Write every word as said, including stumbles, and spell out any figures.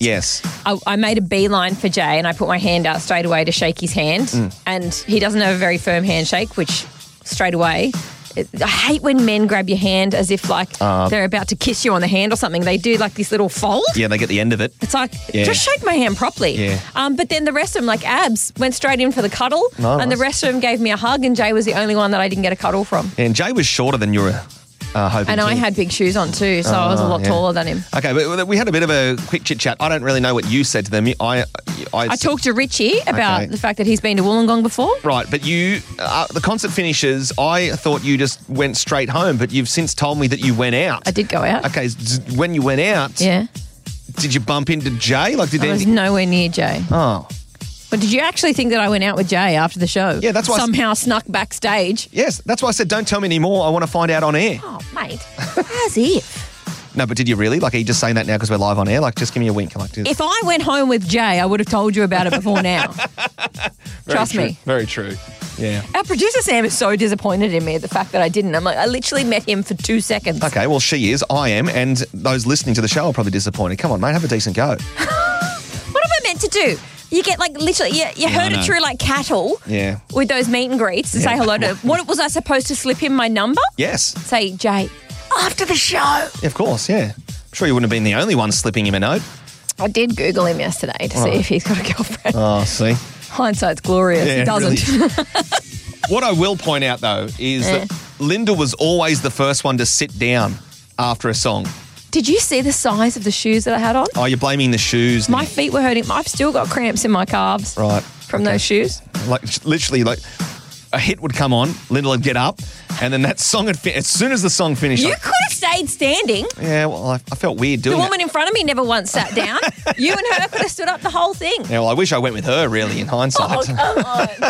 Yes. I, I made a beeline for Jay and I put my hand out straight away to shake his hand. Mm. And he doesn't have a very firm handshake, which straight away... I hate when men grab your hand as if like Uh, they're about to kiss you on the hand or something. They do like this little fold. Yeah, they get the end of it. It's like, Yeah. just shake my hand properly. Yeah. Um, but then the rest of them, like Abs, went straight in for the cuddle. Nice. And the rest of them gave me a hug and Jay was the only one that I didn't get a cuddle from. And Jay was shorter than you were uh, hoping And to. I had big shoes on too, so I was a Oh, lot yeah. taller than him. Okay, but we had a bit of a quick chit chat. I don't really know what you said to them. I, I, I talked to Richie about Okay. the fact that he's been to Wollongong before. Right, but you, uh, the concert finishes. I thought you just went straight home, but you've since told me that you went out. I did go out. Okay, z- when you went out, Yeah. did you bump into Jay? Like, did I was anything? nowhere near Jay. Oh, But did you actually think that I went out with Jay after the show? Yeah, that's why I s- Somehow snuck backstage. yes. That's why I said don't tell me anymore. I want to find out on air. Oh, mate. As if. No, but did you really? Like, are you just saying that now because we're live on air? Like, just give me a wink. Like, just... If I went home with Jay, I would have told you about it before now. Very Trust true. me. Very true. Yeah. Our producer Sam is so disappointed in me at the fact that I didn't. I'm like, I literally met him for two seconds. Okay, well, she is. I am. And those listening to the show are probably disappointed. Come on, mate. Have a decent go. What am I meant to do? You get like literally, you, you I herd know. it through like cattle Yeah. with those meet and greets to Yeah. say hello to. What was I supposed to slip him my number? Yes. Say, Jay, after the show. Yeah, of course, yeah. I'm sure you wouldn't have been the only one slipping him a note. I did Google him yesterday to see if he's got a girlfriend. Oh, see. Hindsight's glorious. Yeah, he it doesn't. really What I will point out, though, is Eh. that Linda was always the first one to sit down after a song. Did you see the size of the shoes that I had on? Oh, you're blaming the shoes. My now. feet were hurting. I've still got cramps in my calves Right. from okay. those shoes. Like, literally, like, a hit would come on, Linda would get up, and then that song would fin- as soon as the song finished. You I- could have stayed standing. yeah, well, I, I felt weird The doing woman it. in front of me never once sat down. You and her could have stood up the whole thing. Yeah, well, I wish I went with her, really, in hindsight. Oh, come on.